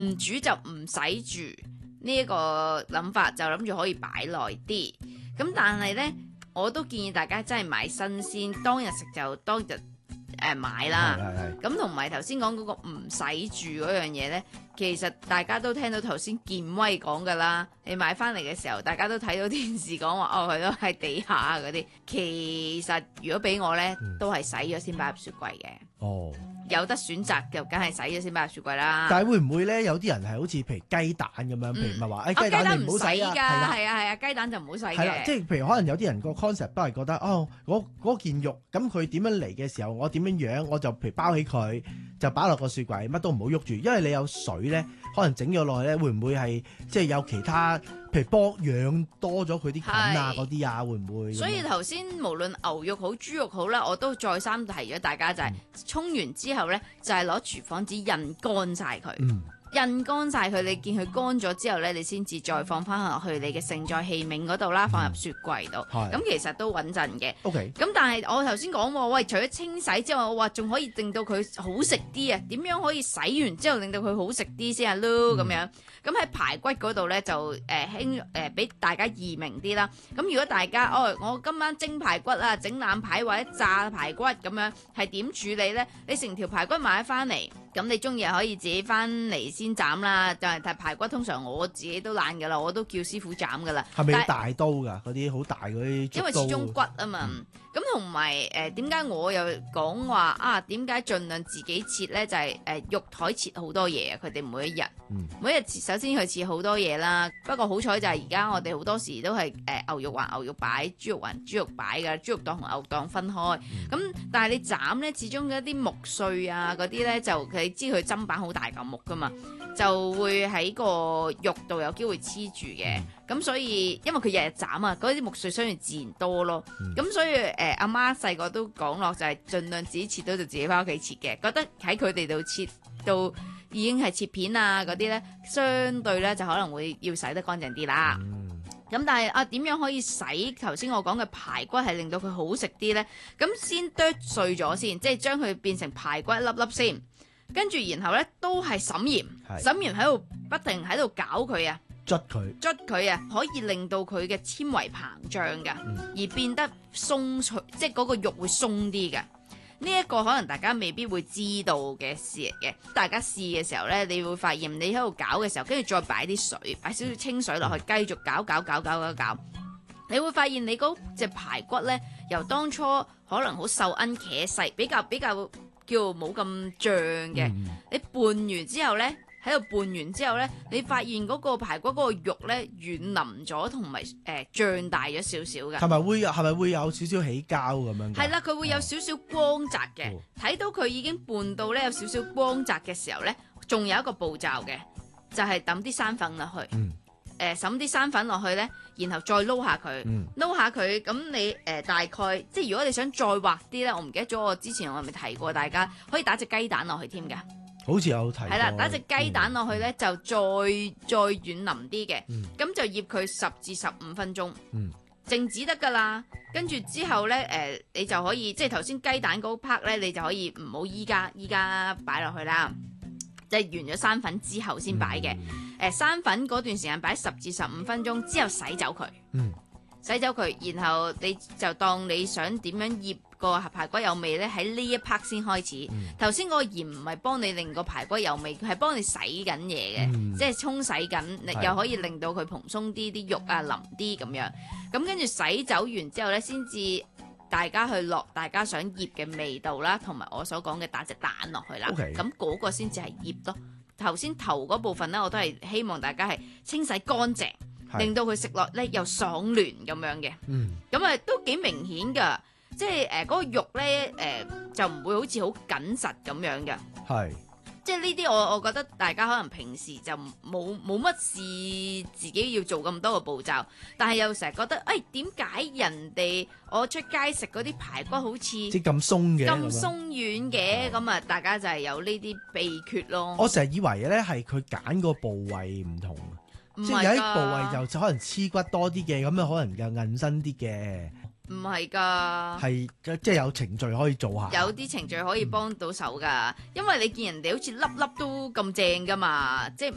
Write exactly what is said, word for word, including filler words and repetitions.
唔煮就唔使煮呢一個諗法，就諗住可以擺耐啲。咁但係呢，我都建議大家真係買新鮮，當日食就當日誒、呃、買啦。咁同埋頭先講嗰個唔使煮嗰樣嘢呢，其實大家都聽到頭先健威講㗎啦。你買翻嚟嘅時候，大家都睇到電視講話，哦，佢都喺地下嗰啲。其實如果俾我呢，嗯、都係洗咗先擺入雪櫃嘅。哦。有得選擇就梗係洗咗先擺入雪櫃啦。 但係會唔會咧？有啲人係好似譬如雞蛋咁樣，譬如唔係話誒雞蛋你唔好洗㗎，係啊係啊，雞蛋就唔好洗嘅。 係啦，即係譬如可能有啲人個 concept 都係覺得哦，嗰嗰件肉咁佢點樣嚟嘅時候，我點樣樣我就譬如包起佢，就擺落個雪櫃，乜都唔好喐住，因為你有水咧，可能整咗落去咧，會唔會係即係有其他譬如幫養多咗佢啲菌啊嗰啲啊，會唔會？ 所以頭先無論牛肉好豬肉好啦，我都再三提咗大家就係、是嗯、沖完之後咧，就係攞廚房紙印乾晒佢。嗯印乾晒佢，你見佢乾咗之後咧，你先至再放翻落去你嘅盛載器皿嗰度啦，放入雪櫃度。咁、嗯、其實都穩陣嘅。 OK。 咁但係我頭先講喎，喂，除咗清洗之外，我話仲可以令到佢好食啲啊？點樣可以洗完之後令到佢好食啲先啊？Lu 咁樣。咁喺排骨嗰度咧就誒輕誒俾大家易明啲啦。咁如果大家哦，我今晚蒸排骨啊，整腩排或者炸排骨咁樣，係點處理咧？你成條排骨買翻嚟，咁你中意可以自己翻嚟先斬啦。就係但排骨通常我自己都懶噶啦，我都叫師傅斬噶啦。 係咪要大刀㗎？嗰啲好大嗰啲。 因為始終骨啊嘛。咁同埋誒點解我又講話啊？點解盡量自己切咧？就係、是、誒、呃、肉台切好多嘢啊！佢哋每一日，嗯、每一日首先佢切好多嘢啦。不過好彩就係而家我哋好多時都係誒、呃、牛肉還牛肉擺，豬肉還豬肉擺㗎，豬肉檔同牛檔分開。咁、嗯、但係你斬咧，始終一啲木碎啊嗰啲咧，就你知佢砧板好大嚿木㗎嘛，就會喺個肉度有機會黐住嘅。咁、嗯、所以因為佢日日斬啊，嗰啲木碎相對自然多咯。咁、嗯、所以誒阿媽細個都講落就係盡量自己切到就自己翻屋企切嘅，覺得喺佢哋度切到已經係切片啊嗰啲咧，相對咧就可能會要洗得乾淨啲啦。咁、嗯、但係啊點樣可以洗頭先我講嘅排骨係令到佢好食啲咧？咁先剁碎咗先，即係將佢變成排骨一粒粒先，跟住然後咧都係沈鹽，沈鹽喺度不停喺度攪佢啊！ 捽佢， 捽佢啊，可以令到佢嘅纖維膨脹噶，嗯、而變得鬆脆，即係嗰個肉會鬆啲嘅。呢、這、一個可能大家未必會知道嘅事嚟嘅。大家試嘅時候呢，你會發現你喺度攪嘅時候，跟住再擺啲水，擺少少清水落去，繼續攪攪攪攪攪攪，你會發現你嗰隻排骨呢，由當初可能好瘦奀茄細，比較比較叫冇咁脹嘅，嗯、你拌完之後呢。喺度拌完之後咧，你發現嗰個排骨嗰個肉咧軟腍咗，同埋誒脹大咗少少嘅。係咪會係咪會有少少起膠咁樣？ 係啦，佢會有少少光澤嘅。睇、哦、到佢已經拌到咧有少少光澤嘅時候咧，仲有一個步驟嘅，就係抌啲生粉落去。嗯。誒，揼啲生粉落去咧，然後再撈下佢，撈、嗯、下佢。咁你誒、呃、大概即係如果你想再滑啲咧，我唔記得咗我之前我係咪提過大家可以打隻雞蛋落去添㗎。 好似有提過。 係啦，打隻雞蛋落去咧，嗯、就再再軟腍啲嘅，咁、嗯、就醃佢十至十五分鐘，嗯、靜止得噶啦。跟住之後咧，誒、呃、你就可以即係頭先雞蛋嗰 part 咧，你就可以唔好依家依家擺落去啦，即係完咗生粉之後先擺嘅。誒、嗯呃、生粉嗰段時間擺十至十五分鐘之後洗走佢，嗯、洗走佢，然後你就當你想點樣醃個排骨有味咧，喺呢一 part 先開始。頭先嗰個鹽唔係幫你令個排骨有味，佢係幫你洗緊嘢嘅，嗯、即係沖洗緊，的又可以令到佢蓬鬆啲，啲肉啊腍啲咁樣。咁跟住洗走完之後咧，先至大家去落大家想醃嘅味道啦，同埋我所講嘅打隻蛋落去啦。咁嗰 Okay. 個先至係醃咯。頭先頭嗰部分咧，我都係希望大家係清洗乾淨，的令到佢食落咧又爽嫩咁樣嘅。咁啊、嗯、都幾明顯㗎。即係誒嗰個肉咧誒、呃、就唔會好似好緊實咁樣嘅，係是即係呢啲我我覺得大家可能平時就冇冇乜事自己要做咁多個步驟，但係又成日覺得誒點解人哋我出街食嗰啲排骨好似即係咁鬆嘅咁鬆軟嘅，咁啊、嗯、大家就係有呢啲秘訣咯。 我成日以為咧係佢揀個部位唔同，即係有啲部位就可能黐骨多啲嘅，咁樣可能又韌身啲嘅。 唔係㗎， 係即係有程序可以做下， 有啲程序可以幫到手㗎，嗯、因為你見人哋好似粒粒都咁正㗎嘛，即係